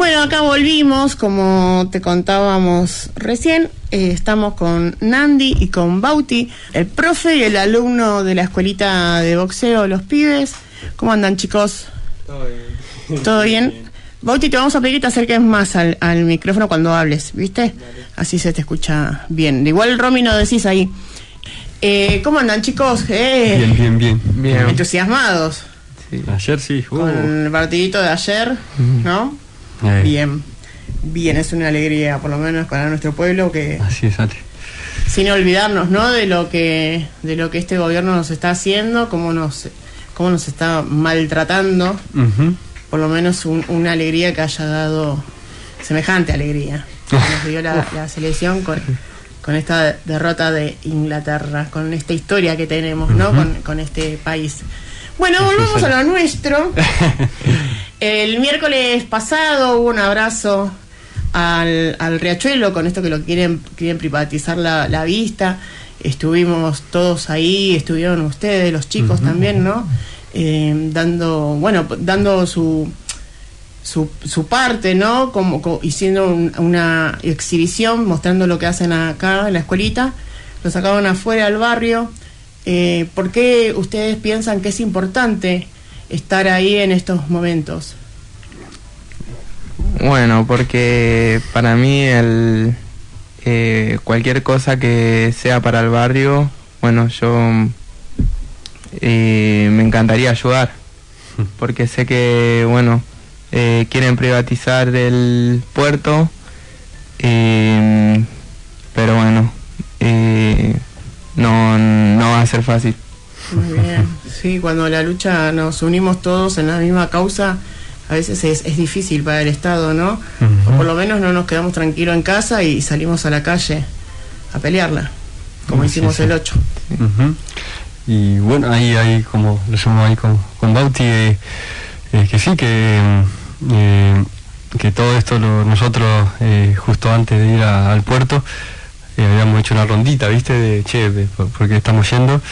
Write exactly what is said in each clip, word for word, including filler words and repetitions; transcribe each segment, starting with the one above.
Bueno, acá volvimos, como te contábamos recién, eh, estamos con Nandi y con Bauti, el profe y el alumno de la escuelita de boxeo, los pibes. ¿Cómo andan, chicos? Todo bien. ¿Todo bien? Bauti, te vamos a pedir que te acerques más al, al micrófono cuando hables, ¿viste? Dale. Así se te escucha bien. Igual Romy no decís ahí. Eh, ¿Cómo andan, chicos? Eh, Bien, bien, bien. Bien. Entusiasmados. Sí. Ayer sí. Uh. Con el partidito de ayer, ¿no? Eh. Bien. Bien, es una alegría, por lo menos para nuestro pueblo, que Así es, Ale. sin olvidarnos, ¿no? De lo que de lo que este gobierno nos está haciendo, cómo nos cómo nos está maltratando. Uh-huh. Por lo menos un, una alegría que haya dado semejante alegría que nos dio la, la selección con, con esta derrota de Inglaterra, con esta historia que tenemos, ¿no? Uh-huh. con, con este país. Bueno, volvemos a lo nuestro. El miércoles pasado hubo un abrazo al, al Riachuelo con esto que lo quieren quieren privatizar la, la vista. Estuvimos todos ahí, estuvieron ustedes, los chicos uh-huh. también, ¿no? Eh, dando, bueno, dando su su, su parte, ¿no? Como, como haciendo un, una exhibición, mostrando lo que hacen acá en la escuelita. Lo sacaron afuera al barrio. Eh, ¿Por qué ustedes piensan que es importante estar ahí en estos momentos? Bueno, porque para mí el eh, cualquier cosa que sea para el barrio, bueno, yo eh, me encantaría ayudar, porque sé que, bueno, eh, quieren privatizar el puerto, eh, pero bueno, eh, no, no va a ser fácil. Muy bien. Sí, cuando la lucha nos unimos todos en la misma causa, a veces es, es difícil para el Estado, ¿no? Uh-huh. O por lo menos no nos quedamos tranquilos en casa y salimos a la calle a pelearla, como uh, hicimos sí, sí. el ocho. Uh-huh. Y bueno, ahí, ahí como lo llamamos ahí con, con Bauti, eh, eh, que sí, que, eh, que todo esto lo, nosotros, eh, justo antes de ir a, al puerto, eh, habíamos hecho una rondita, ¿viste? De, che, de, por, ¿por qué estamos yendo?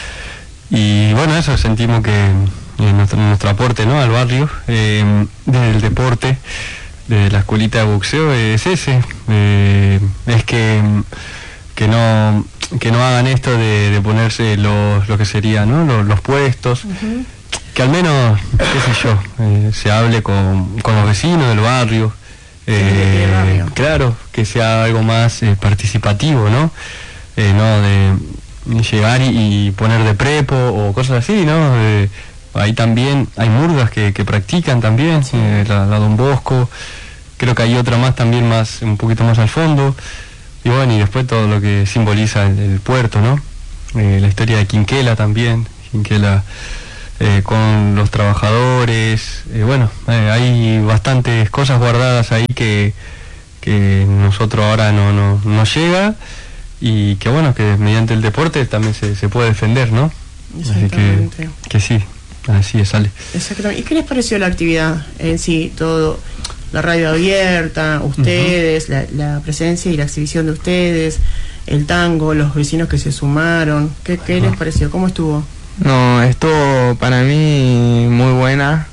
Y bueno, eso sentimos que eh, nuestro, nuestro aporte, ¿no? Al barrio, eh, del deporte, de la escuelita de boxeo, eh, es ese, eh, es que, que no que no hagan esto de, de ponerse los, lo que sería, ¿no? Los, los puestos, uh-huh. que al menos, qué sé yo, eh, se hable con, con los vecinos del barrio, eh, sí, barrio. Claro, que sea algo más eh, participativo, ¿no? Eh, no de llegar y, y poner de prepo o cosas así, ¿no? Eh, ahí también hay murgas que, que practican también, sí. eh, la, la Don Bosco, creo que hay otra más también, más un poquito más al fondo, y bueno, y después todo lo que simboliza el, el puerto, ¿no? Eh, la historia de Quinquela también, Quinquela eh, con los trabajadores, eh, bueno, eh, hay bastantes cosas guardadas ahí que, que nosotros ahora no, no, no llega, y que bueno, que mediante el deporte también se, se puede defender, ¿no? Exactamente. Así que, que sí, así es, sale. Exactamente. ¿Y qué les pareció la actividad en sí? Todo, la radio abierta, ustedes, uh-huh. la, la presencia y la exhibición de ustedes, el tango, los vecinos que se sumaron. ¿Qué, qué uh-huh. les pareció? ¿Cómo estuvo? No, estuvo para mí muy buena.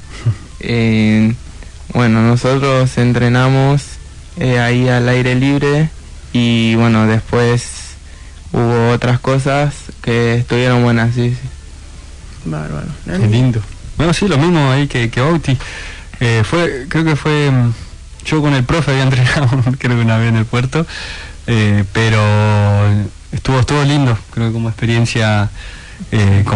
Eh, bueno, nosotros entrenamos eh, ahí al aire libre. Y bueno, después hubo otras cosas que estuvieron buenas, sí, sí. Bárbaro. Qué lindo. Bueno, sí, lo mismo ahí que, que Bauti. Eh, fue, creo que fue, yo con el profe había entrenado, creo que una vez en el puerto, eh, pero estuvo, estuvo lindo, creo que como experiencia, eh, como